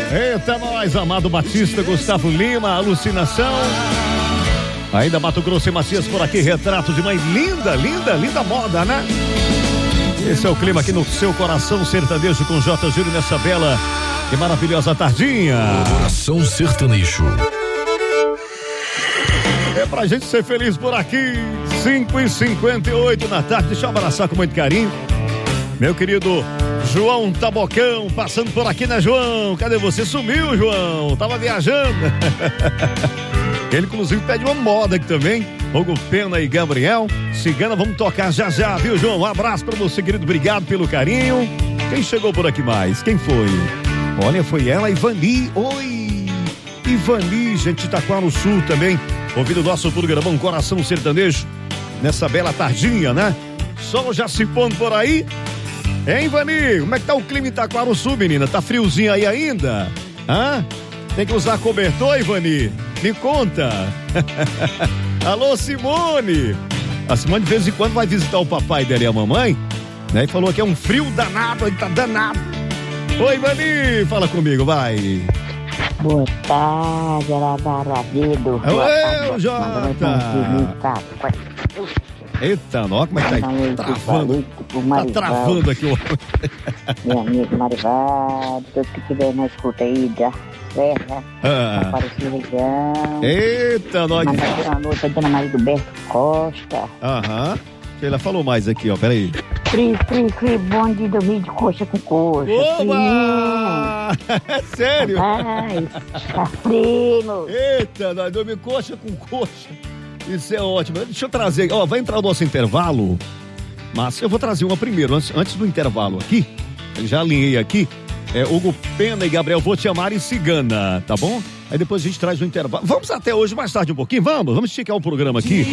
Eita, nós, Amado Batista, Gustavo Lima, Alucinação. Ainda Mato Grosso e Macias por aqui, retrato de mãe linda, linda, linda moda, né? Esse é o clima aqui no seu coração sertanejo com J. Júlio nessa bela e maravilhosa tardinha. Coração sertanejo. É pra gente ser feliz por aqui, 5h58 da tarde. Deixa eu abraçar com muito carinho meu querido João Tabocão, passando por aqui, né, João? Cadê você? Sumiu, João, tava viajando. Ele inclusive pede uma moda aqui também. Hugo Pena e Gabriel Cigana, vamos tocar já já, viu, João? Um abraço pra você, querido, obrigado pelo carinho. Quem chegou por aqui mais? Quem foi? Olha, foi ela, Ivani. Oi, Ivani, gente de Itaquá no Sul também, ouvindo o nosso programão Coração Sertanejo nessa bela tardinha, né? Sol já se pondo por aí. Hein, Ivani? Como é que tá o clima em Itaquá no Sul, menina? Tá friozinho aí ainda? Hã? Tem que usar cobertor, Ivani? Me conta. Alô, Simone. A Simone de vez em quando vai visitar o papai dela e a mamãe, né? E falou que é um frio danado, aí tá danado. Oi, Ivani, fala comigo, vai. Boa tarde, Arabarabido. Oi, Jota. Eita, nó, como é que tá aí? Travando. Tá travando aqui o... Meu amigo Marivaldo, todos que estiver na escuta aí, da Serra, Aparecida Região. Eita, nós. Mandar uma noite a Dona Maria do Berto Costa. Aham. Ela falou mais aqui, ó, peraí. Cri, bonde do Rio de coxa com coxa. Oba! É sério? Rapaz, tá primo. Eita, nós dormimos coxa com coxa. Isso é ótimo. Deixa eu trazer, ó, vai entrar o nosso intervalo, mas eu vou trazer uma primeiro, antes do intervalo aqui. Eu já alinhei aqui. Hugo Pena e Gabriel Vou Te Amar e Cigana, tá bom? Aí depois a gente traz o intervalo. Vamos até hoje, mais tarde um pouquinho, vamos esticar o programa aqui.